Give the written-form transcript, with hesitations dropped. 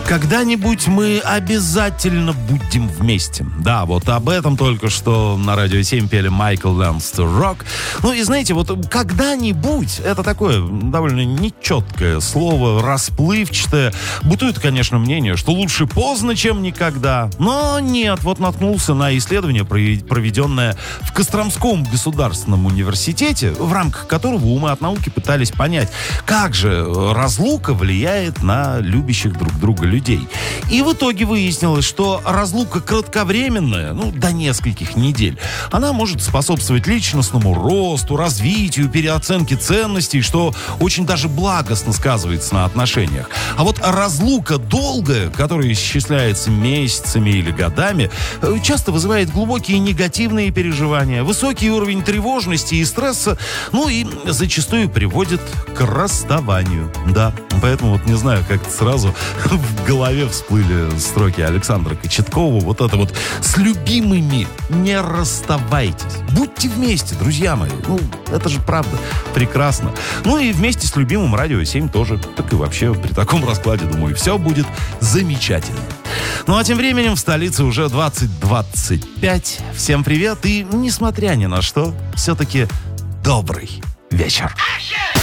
Когда-нибудь мы обязательно будем вместе. Да, вот об этом только что на Радио 7 пели Michael Learns to Rock. Ну и знаете, вот когда-нибудь, это такое довольно нечеткое слово, расплывчатое. Бытует, конечно, мнение, что лучше поздно, чем никогда. Но нет, вот наткнулся на исследование, проведенное в Костромском государственном университете, в рамках которого умы от науки пытались понять, как же разлука влияет на любящих друг друга людей. И в итоге выяснилось, что разлука кратковременная, до нескольких недель, она может способствовать личностному росту, развитию, переоценке ценностей, что очень даже благостно сказывается на отношениях. А вот разлука долгая, которая исчисляется месяцами или годами, часто вызывает глубокие негативные переживания, высокий уровень тревожности и стресса, и зачастую приводит к расставанию. Да, поэтому вот не знаю, как сразу в голове всплыли строки Александра Кочеткова. Вот это вот: с любимыми не расставайтесь. Будьте вместе, друзья мои. Это же правда прекрасно. И вместе с любимым Радио 7 тоже. Так и вообще при таком раскладе, думаю, все будет замечательно. А тем временем в столице уже 20:25. Всем привет и, несмотря ни на что, все-таки добрый вечер.